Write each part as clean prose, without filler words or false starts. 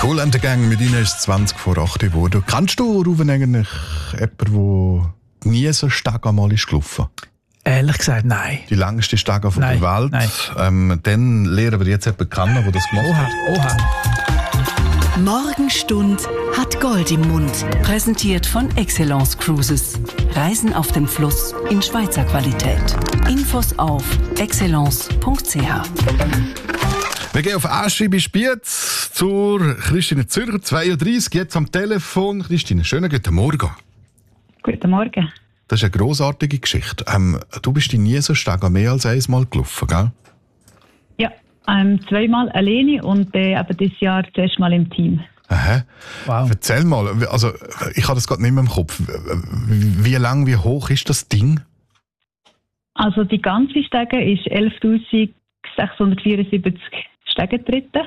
Cool and the Gang, mit ihnen ist es 20 vor 8 geworden. Kennst du, Ruven, eigentlich jemanden, der nie so stark einmal ist gelaufen? Ehrlich gesagt, nein. Die längste Stege von der Welt. Nein. Dann lernen wir jetzt jemanden kennen, der das gemacht hat. Oha. Morgenstund hat Gold im Mund. Präsentiert von Excellence Cruises. Reisen auf dem Fluss in Schweizer Qualität. Infos auf excellence.ch. Wir gehen auf Aschri bei Spiez zur Christine Zürcher, 32, jetzt am Telefon. Christine, schönen guten Morgen. Guten Morgen. Das ist eine grossartige Geschichte. Du bist nie so stark, mehr als einmal gelaufen, gell? Ja, 2-mal alleine und eben dieses Jahr zuerst mal im Team. Aha. Wow. Erzähl mal, also ich habe das gerade nicht mehr im Kopf. Wie lang, wie hoch ist das Ding? Also die ganze Stege ist 11.674 Stegentritte.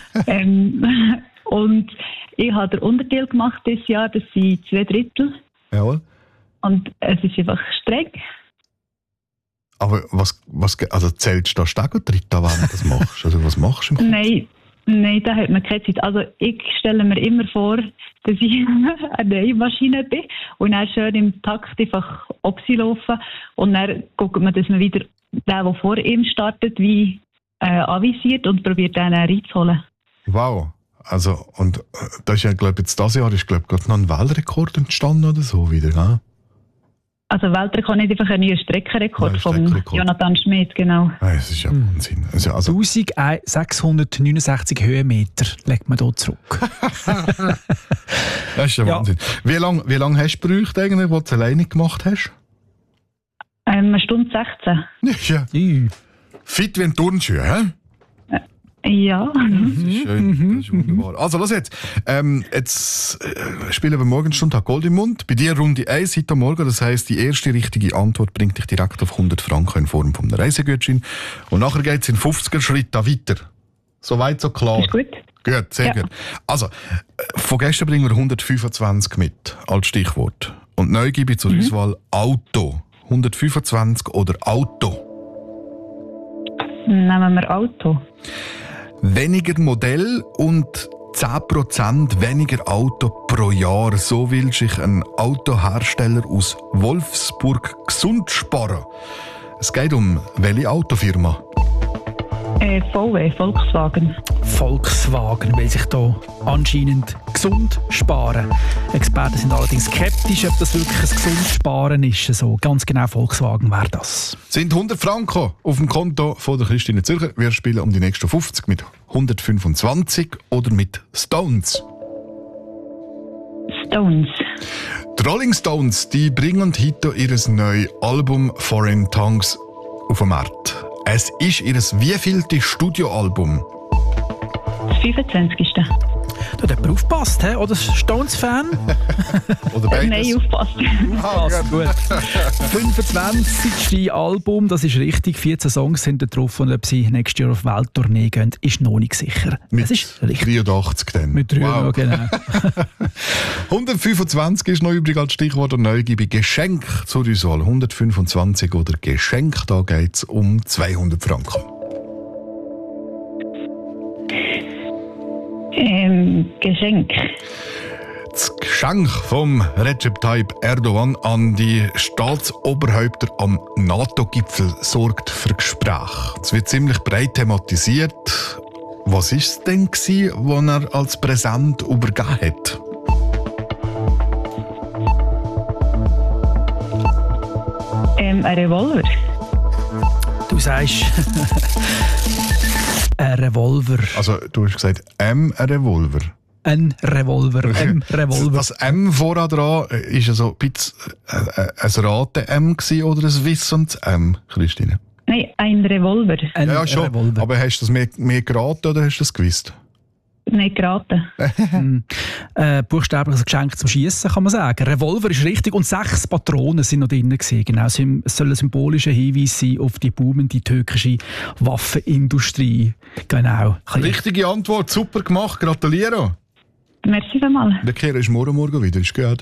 Und ich habe den Unterteil gemacht dieses Jahr, das sind 2/3. Jawohl. Und es ist einfach streng. Aber also zählst du da Stegentritte, während du das machst? Also was machst du im Kopf? Nein, da hat man keine Zeit. Also ich stelle mir immer vor, dass ich eine neue Maschine bin und dann schön im Takt einfach laufen und dann guckt man, dass man wieder der vor ihm startet, wie anvisiert und probiert den reinzuholen. Wow. Also, und da ist ja, glaube ich, jetzt dieses Jahr ist, glaube ich, gerade noch ein Weltrekord entstanden oder so wieder, gell? Also Weltrekord, nicht einfach ein neuer Streckenrekord von Jonathan Schmidt, genau. Das ist ja Wahnsinn. Also 1669 Höhenmeter legt man hier zurück. Das ist ja Wahnsinn. Wie lang hast du gebraucht eigentlich, als du es alleine gemacht hast? 1 Stunde 16. Ja. Fit wie ein Turnschuh, hä? Ja. Das ist schön, das ist wunderbar. Also, los jetzt. Jetzt spielen wir Morgenstunde Gold im Mund. Bei dir Runde 1 heute Morgen. Das heisst, die erste richtige Antwort bringt dich direkt auf 100 Franken in Form von einem Reisegutschein. Und nachher geht es in 50er Schritten weiter. So weit, so klar. Ist gut. Gut, sehr gut. Also, von gestern bringen wir 125 mit, als Stichwort. Und neu gebe ich zur Auswahl Auto. 125 oder Auto? Nehmen wir Auto. Weniger Modell und 10% weniger Auto pro Jahr. So will sich ein Autohersteller aus Wolfsburg gesund sparen. Es geht um welche Autofirma? VW, Volkswagen. Volkswagen will sich hier anscheinend gesund sparen. Experten sind allerdings skeptisch, ob das wirklich ein gesundes Sparen ist. So, ganz genau Volkswagen wäre das. Sind 100 Franken auf dem Konto von der Christine Zürcher. Wir spielen um die nächsten 50 mit 125 oder mit Stones. Stones. Die Rolling Stones, die bringen heute ihr neues Album Foreign Tongues auf den Markt. Es ist ihr wievielte Studioalbum? Das 25. Da hat jemand aufgepasst, he? Oder Stones-Fan? Oder beides? Nein, aufpasst. Gut. 25. Album, das ist richtig. 14 Songs sind da drauf und ob sie nächstes Jahr auf Welttournee gehen, ist noch nicht sicher. Mit das ist richtig. 83 dann. Mit 3, wow. Genau. 125 ist noch übrig als Stichwort und neu gebe ich Geschenk zur Auswahl. 125 oder Geschenk, da geht es um 200 Franken. Geschenk. Das Geschenk vom Recep Tayyip Erdogan an die Staatsoberhäupter am NATO-Gipfel sorgt für Gespräche. Es wird ziemlich breit thematisiert. Was war es denn, was er als Präsent übergeben hat? Ein Revolver. Du sagst ein Revolver. Also, du hast gesagt, ein Revolver. Ein Revolver. Revolver. Das M vorher dran, ist ja so ein bisschen ein Raten-M oder ein wissendes M, Christine? Nein, ein Revolver. Ja, schon. Revolver. Aber hast du das mehr geraten oder hast du das gewusst? Nicht geraten. Buchstäblich ein Geschenk zum Schiessen, kann man sagen. Revolver ist richtig und 6 Patronen sind noch drin gewesen. Genau, es soll ein symbolischer Hinweis sein auf die boomende türkische Waffenindustrie. Genau. Richtige Antwort, super gemacht, gratuliere. Merci vielmals. Der Kehr ist morgen wieder, ist gut.